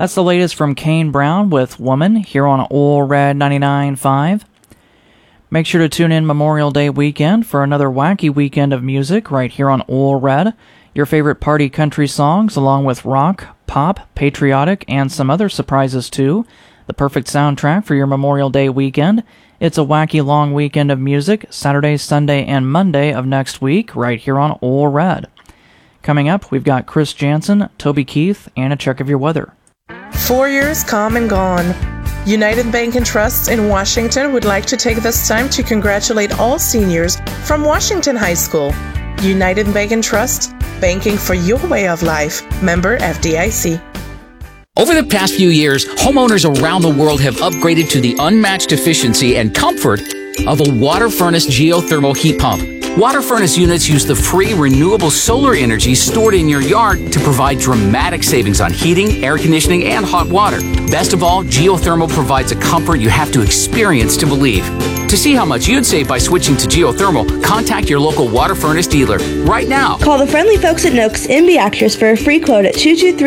That's the latest from Kane Brown with Woman here on Old Red 99.5. Make sure to tune in Memorial Day weekend for another wacky weekend of music right here on Old Red. Your favorite party country songs along with rock, pop, patriotic, and some other surprises too. The perfect soundtrack for your Memorial Day weekend. It's a wacky long weekend of music, Saturday, Sunday, and Monday of next week right here on Old Red. Coming up, we've got Chris Jansen, Toby Keith, and a check of your weather. 4 years come and gone. United Bank and Trust in Washington would like to take this time to congratulate all seniors from Washington High School. United Bank and Trust, banking for your way of life. Member FDIC. Over the past few years, homeowners around the world have upgraded to the unmatched efficiency and comfort of a water furnace geothermal heat pump. Water furnace units use the free renewable solar energy stored in your yard to provide dramatic savings on heating, air conditioning, and hot water. Best of all, geothermal provides a comfort you have to experience to believe. To see how much you'd save by switching to geothermal, contact your local water furnace dealer right now. Call the friendly folks at Noakes MB Actors for a free quote at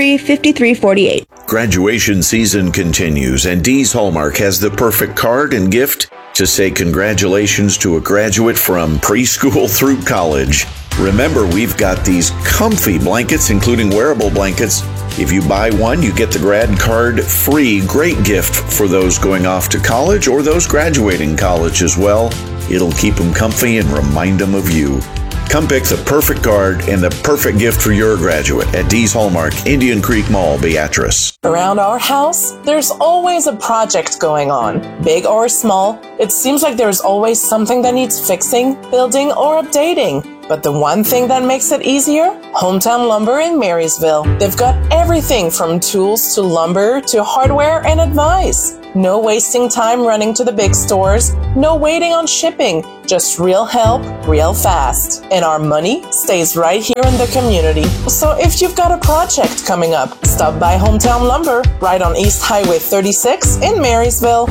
223-5348. Graduation season continues, and Dee's Hallmark has the perfect card and gift to say congratulations to a graduate from preschool through college. Remember, we've got these comfy blankets, including wearable blankets. If you buy one, you get the grad card free. Great gift for those going off to college or those graduating college as well. It'll keep them comfy and remind them of you. Come pick the perfect card and the perfect gift for your graduate at Dee's Hallmark, Indian Creek Mall, Beatrice. Around our house, there's always a project going on. Big or small, it seems like there's always something that needs fixing, building, or updating. But the one thing that makes it easier? Hometown Lumber in Marysville. They've got everything from tools to lumber to hardware and advice. No wasting time running to the big stores. No waiting on shipping. Just real help, real fast. And our money stays right here in the community. So if you've got a project coming up, stop by Hometown Lumber right on East Highway 36 in Marysville.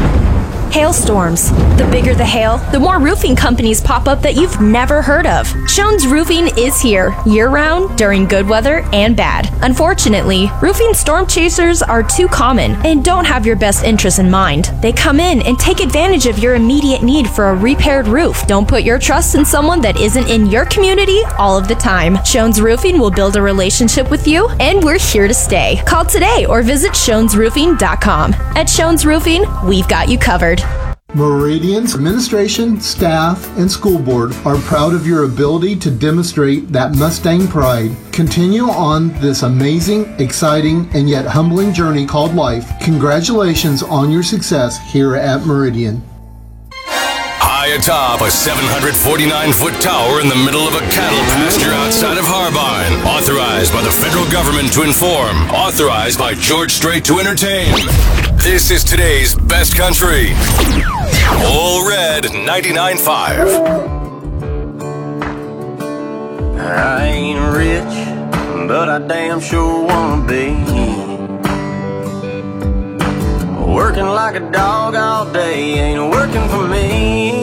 Hailstorms. The bigger the hail, the more roofing companies pop up that you've never heard of. Schoen's Roofing is here, year-round, during good weather and bad. Unfortunately, roofing storm chasers are too common and don't have your best interests in mind. They come in and take advantage of your immediate need for a repaired roof. Don't put your trust in someone that isn't in your community all of the time. Schoen's Roofing will build a relationship with you, and we're here to stay. Call today or visit SchoensRoofing.com. At Schoen's Roofing, we've got you covered. Meridian's administration, staff, and school board are proud of your ability to demonstrate that Mustang pride. Continue on this amazing, exciting, and yet humbling journey called life. Congratulations on your success here at Meridian. High atop a 749-foot tower in the middle of a cattle pasture outside of Harbine. Authorized by the federal government to inform. Authorized by George Strait to entertain. This is today's best country. All Red 99.5. I ain't rich, but I damn sure wanna be. Working like a dog all day ain't working for me.